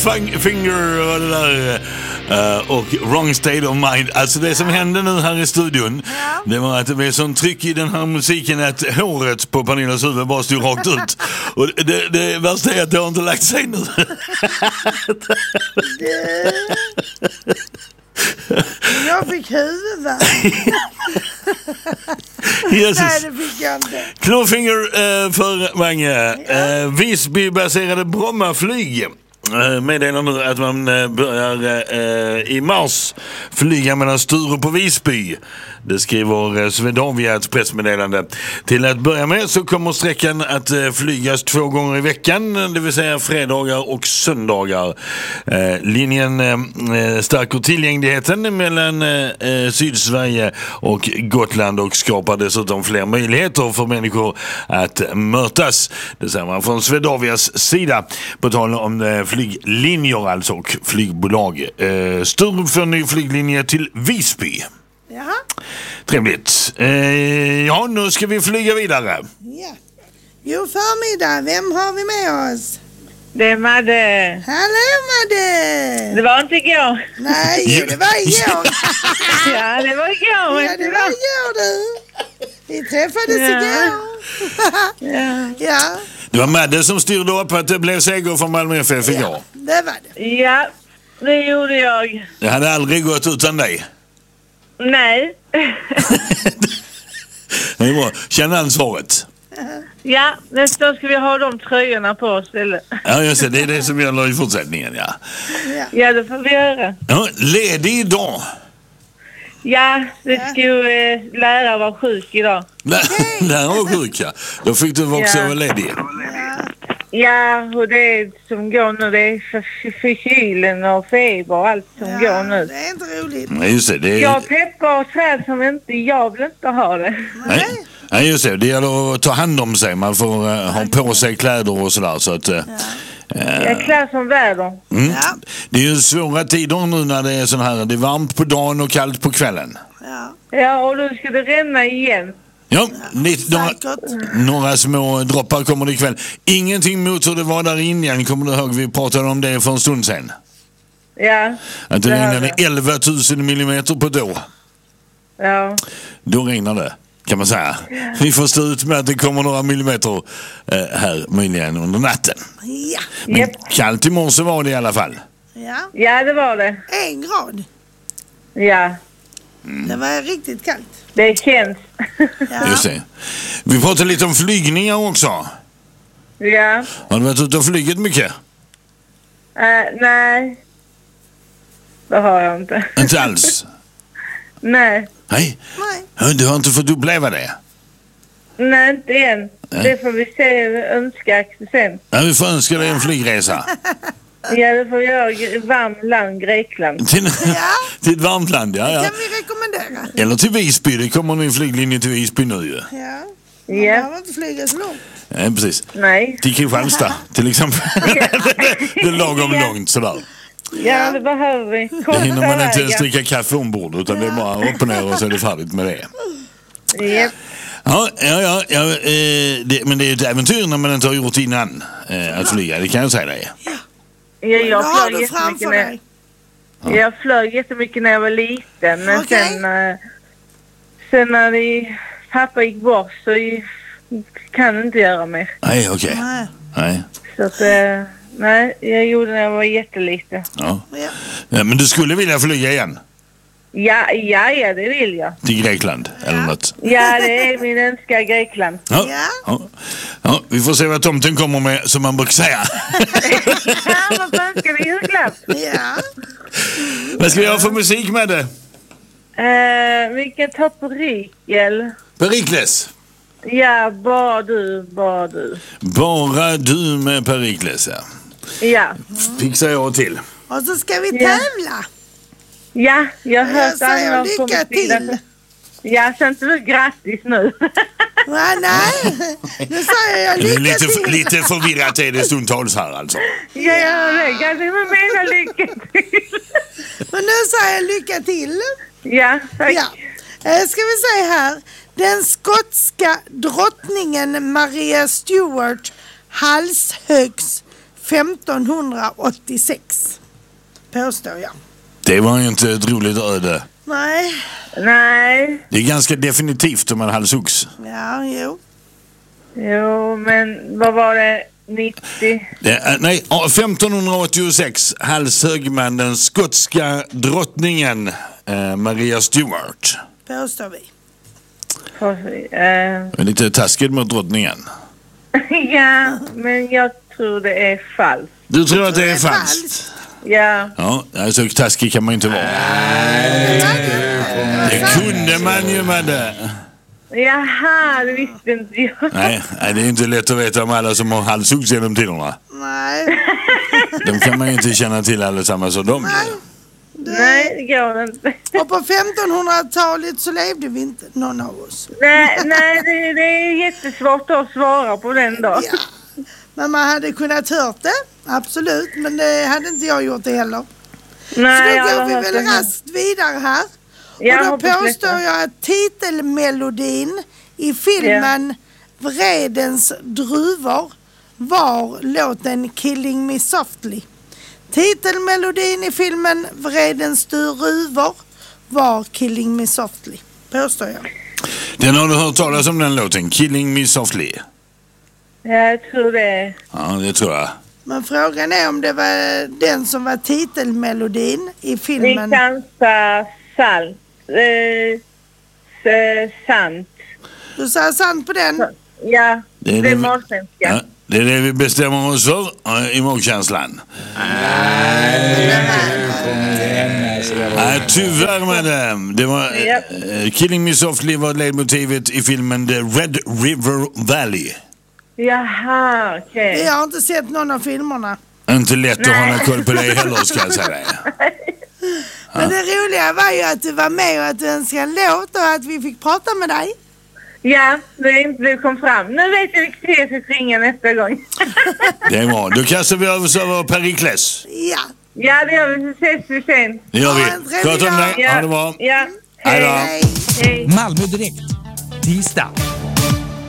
Finger och det där och Wrong State of Mind. Alltså det som hände nu här i studion, det var att det blev sån tryck i den här musiken att håret på Pernillas huvud bara stod rakt ut. Och det värsta är att det har inte lagt sig nu. Jag fick huvudvärk. Jesus. Nej, det fick jag inte. Klåfinger för Mange. Visby-baserade Brommaflyg meddelar nu att man börjar i mars flyga mellan Sturup och Visby. Det skriver Swedavia ett pressmeddelande. Till att börja med så kommer sträckan att flygas 2 gånger i veckan, det vill säga fredagar och söndagar. Linjen stärker tillgängligheten mellan Sydsverige och Gotland och skapar dessutom fler möjligheter för människor att mötas. Det säger man från Swedavias sida på tal om flyglinjer alltså och flygbolag. Sturup för en ny flyglinje till Visby. Jaha. Trevligt. Ja, nu ska vi flyga vidare. Ja. God förmiddag. Vem har vi med oss? Det är Madde. Hallå Madde. Det var inte igår. Nej, det var igår. Ja, det var igår. Ja, det var igår du. Vi träffades igår. Ja. Det var Madde som styrde upp att det blev seger för Malmö FF igår. Ja, det var det. Ja, det gjorde jag. Det hade aldrig gått utan dig. Nej. Det är bra. Känn ansvaret. Ja, nästa ska vi ha de tröjorna på oss istället. Ja, just det. Det är det som gäller i fortsättningen, ja. Ja, det får vi göra. Ja, ledig idag. Ja, det ska ju lära vara sjuk idag. Lära var sjuk, ja. Då fick du också vara ledig. Ja, och det som går nu, det är förkylen och feber och allt som går nu. Det är inte roligt. Nej, just det. Det är... Jag peppar och träd som inte, jag vill inte ha det. Nej, just det. Det gäller att ta hand om sig. Man får ha på sig kläder och sådär. Så att, jag klär som väder. Mm. Det är ju svåra tider nu när det är sån här. Det är varmt på dagen och kallt på kvällen. Ja, och då ska det regna igen. Ja, några små droppar kommer det ikväll. Ingenting mot hur det var där i Indien. Kommer du ihåg? Vi pratade om det för en stund sedan. Ja. Att det regnade 11 000 millimeter på ett år. Ja. Då regnar det, kan man säga. Vi får stå ut med att det kommer några millimeter här möjligen under natten. Ja. Men kallt i morse var det i alla fall. Ja, det var det. 1 grad. Ja. Det var riktigt kallt. Det känns. Just det. Vi pratade lite om flygningar också. Ja. Har du varit ute och flygit mycket? Nej. Det har jag inte. Inte alls? Nej. Nej. Du har inte fått uppleva det? Nej, inte än. Det får vi se, önska sen. Ja, vi får önska dig en flygresa. Ja, det får vi göra. Varmt land, Grekland. Till ett varmt land, ja. Det kan vi rekommendera. Eller till Visby, det kommer en ny flyglinje till Visby nu ju. Ja. Man behöver inte flyga så långt. Nej, precis. Nej. Till Kristianstad, till exempel. Det är lagom långt sådär. Ja, det behöver vi. Det hinner man inte ens dricka kaffe ombord, utan det är bara upp och ner och så är det färdigt med det. Yep. Men det är ett äventyr när man inte har gjort innan att flyga, det kan jag säga dig. Ja, jag flög jättemycket när jag var liten, men sen när pappa gick bort så kan inte göra mer. Nej, okej. Nej. Så att, nej, jag gjorde när jag var jätteliten. Ja, men du skulle vilja flyga igen? Ja, det vill jag. Till Grekland eller något? Ja, det är min önska Grekland. Ja, vi får se vad tomten kommer med, som man brukar säga. Ja, vad önskar vi julklapp? Ja. Vad ska vi ha för musik med det? Vi kan ta Perikel. Perikles? Ja, bara du. Bara du med Perikles, ja. Ja. Fixar jag till. Och så ska vi tävla. Ja, jag har hört jag säger lycka till. Ja, sen inte du grattis nu. Nej, nu säger jag lycka till. Lite förvirrat är det stundtals här alltså. Ja, jag menar lycka till. Men nu säger jag lycka till. Ja, tack. Ja. Ska vi se här. Den skotska drottningen Maria Stuart halshögs 1586. Påstår jag. Det var ju inte ett roligt öde. Nej. Nej. Det är ganska definitivt om man halshuggs. Ja, jo. Jo, men vad var det? 90? Nej, 1586 halshögg man den skotska drottningen Maria Stuart. Påstår vi. Lite taskigt mot drottningen. Ja, men jag tror det är falskt. Du tror att det är falskt? Ja. Ja, så taskig kan man inte vara. Det kunde man ju med det. Jaha, det visste inte jag. Nej, det är inte lätt att veta om alla som har halshuggs genom tiderna. Nej. De kan man ju inte känna till allesammans som de. Nej, det går inte. Och på 1500-talet så levde vi inte, någon av oss. Nej, det är jättesvårt att svara på den då. Ja. Men man hade kunnat hört det, absolut. Men det hade inte jag gjort det heller. Nej, så då går vi väl raskt vidare här. Och då påstår jag att titelmelodin i filmen Vredens druvor var låten Killing Me Softly. Titelmelodin i filmen Vredens druvor var Killing Me Softly, påstår jag. Den har du hört talas om, den låten, Killing Me Softly? Jag tror det. Ja, det tror jag. Men frågan är om det var den som var titelmelodin i filmen. Vi chansar sant. Sant. Du sa sant på den? Ja, det är magsvenska. Ja, det är det vi bestämmer oss för i magkänslan. Nej, tyvärr med det var Killing Me Softly var ledmotivet i filmen The Red River Valley. Jaha, okej. Jag har inte sett någon av filmerna. Inte lätt att hålla koll på det heller, ska jag säga. Men det roliga var ju att du var med och att du önskade en låt och att vi fick prata med dig. Ja, det kom fram. Nu vet jag vilket jag ska ringa nästa gång. Det är bra. Då kastar vi över Perikles. Ja. Ja, det gör vi. Så ses vi sen. Det gör vi. Sköt om dig. Ha det bra. Ja. Hej då. Hej. Malmö Direkt. Tisdag